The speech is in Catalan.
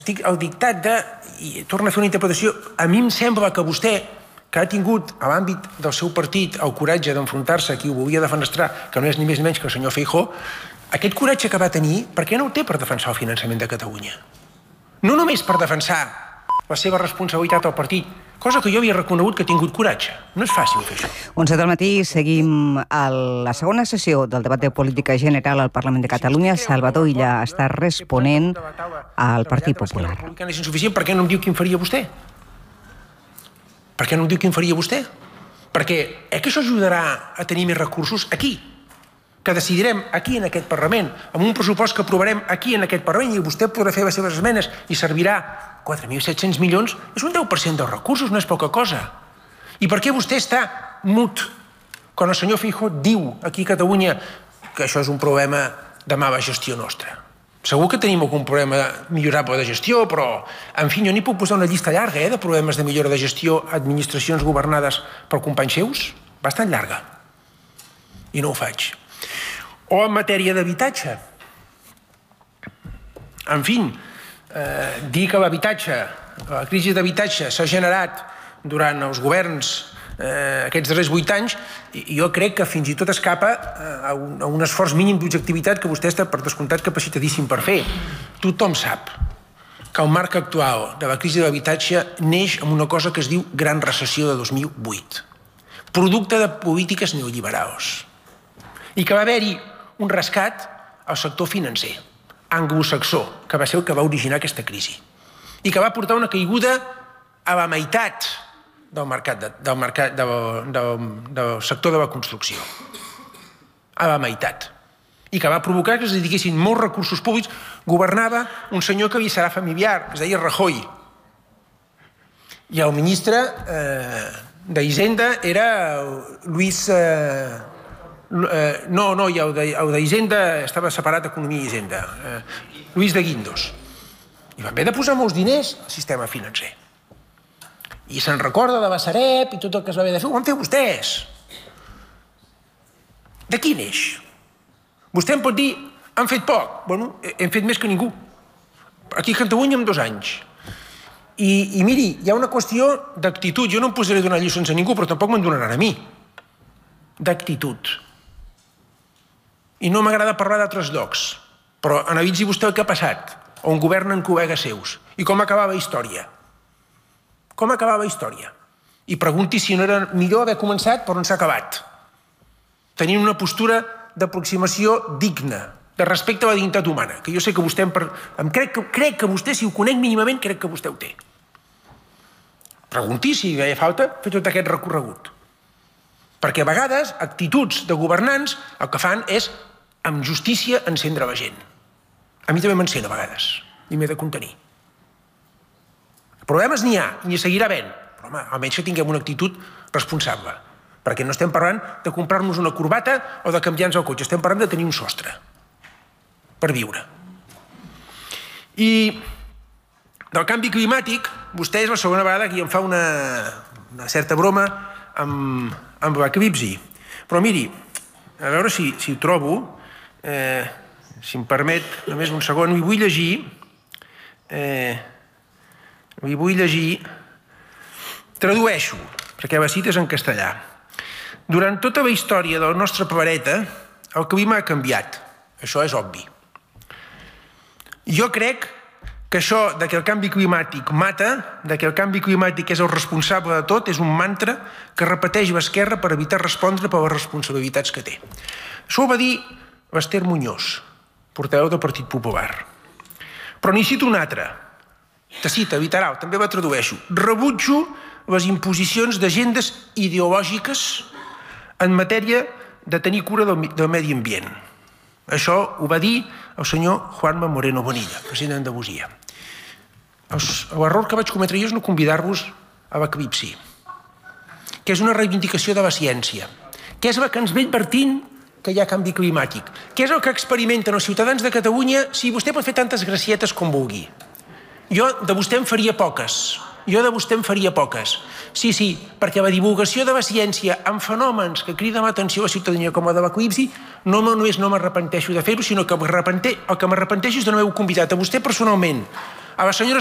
Estic al dictat de, i torna a fer una interpretació, a mi em sembla que vostè, que ha tingut a l'àmbit del seu partit el coratge d'enfrontar-se a qui ho volia defenestrar, que no és ni més ni menys que el senyor Feijóo, aquest coratge que va tenir, per què no ho té per defensar el finançament de Catalunya? No només per defensar la seva responsabilitat al partit, cosa que jo havia reconegut que ha tingut coratge. No és fàcil fer això. 11 del matí, seguim a la segona sessió del debat de política general al Parlament de Catalunya. Salvador Illa està responent al Partit Popular. És insuficient, per què no em diu quin faria vostè? Per què no em diu quin faria vostè? Perquè que això ajudarà a tenir més recursos aquí, que decidirem aquí en aquest Parlament, amb un pressupost que aprovarem aquí en aquest Parlament, i vostè podrà fer les seves esmenes i servirà 4.700 milions, és un 10% dels recursos, no és poca cosa. I per què vostè està mut quan el senyor Feijóo diu aquí a Catalunya que això és un problema de mala gestió nostra? Segur que tenim algun problema millorable de gestió, però, en fi, jo n'hi puc posar una llista llarga de problemes de millora de gestió a administracions governades per companys seus, bastant llarga. I no ho faig. O en matèria d'habitatge. En fi, dir que l'habitatge, la crisi d'habitatge s'ha generat durant els governs aquests darrers 8 anys, jo crec que fins i tot escapa a un esforç mínim d'objectivitat que vostè està, per descomptat, capacitadíssim per fer. Tothom sap que el marc actual de la crisi de l'habitatge neix amb una cosa que es diu Gran Recessió de 2008, producte de polítiques neoliberals, i que va haver-hi un rescat al sector financer, anglosaxó, que va ser el que va originar aquesta crisi, i que va portar una caiguda a la meitat del sector de la construcció, a la meitat, i que va provocar que es dediquessin molts recursos públics. Governava un senyor que li serà familiar, es deia Rajoy, i el ministre d'Hisenda era Luis... i el d'Hisenda estava separat, Economia i Hisenda, Luis de Guindos, i van haver de posar molts diners al sistema financer. I se'n recorda de la Sareb i tot el que es va haver de fer. Ho van fer vostès. De qui neix? Vostè em pot dir, han fet poc. Bueno, hem fet més que ningú. Aquí a Catalunya en 2 anys. I miri, hi ha una qüestió d'actitud. Jo no em posaré a donar lliçons a ningú, però tampoc me'n donaran a mi. D'actitud. I no m'agrada parlar d'altres llocs, però analitzi vostè el que ha passat, on governen col·legues seus, i com acabava la història. Com acabava la història? I pregunti si no era millor haver començat per on s'ha acabat. Tenint una postura d'aproximació digna, de respecte a la dignitat humana, que jo sé que vostè crec que vostè, si ho conec mínimament, crec que vostè ho té. Pregunti si feia falta fer tot aquest recorregut. Perquè a vegades actituds de governants el que fan és, amb justícia, encendre la gent. A mi també m'encén a vegades, i m'he de contenir. Problemes n'hi ha, n'hi seguirà havent, però home, almenys que tinguem una actitud responsable, perquè no estem parlant de comprar-nos una corbata o de canviar-nos el cotxe, estem parlant de tenir un sostre per viure. I del canvi climàtic, vostè és la segona vegada que em fa una certa broma amb l'eclipsi. Però miri, a veure si ho trobo, si em permet només un segon, li vull llegir, tradueixo, perquè la cita és en castellà. Durant tota la història del nostre planeta, el clima ha canviat. Això és obvi. Jo crec que això de que el canvi climàtic mata, de que el canvi climàtic és el responsable de tot, és un mantra que repeteix l'esquerra per evitar respondre per les responsabilitats que té. Això ho va dir l'Ester Muñoz, portaveu del Partit Popular. Però n'hi cito un altre, de cita literal, també la tradueixo. Rebutjo les imposicions d'agendes ideològiques en matèria de tenir cura del medi ambient. Això ho va dir el senyor Juanma Moreno Bonilla, president d'Andalusia. L'error que vaig cometre jo és no convidar-vos a l'eclipsi, que és una reivindicació de la ciència, que és la que ens ve advertint que hi ha canvi climàtic, que és el que experimenten els ciutadans de Catalunya. Si vostè pot fer tantes gracietes com vulgui. Jo de vostè en faria poques. Sí, perquè la divulgació de la ciència amb fenòmens que criden l'atenció a la ciutadania com la de l'eclipsi, no només no m'arrepenteixo de fer-ho, sinó que el que m'arrepenteixo és de no haver-ho convidat a vostè personalment a la senyora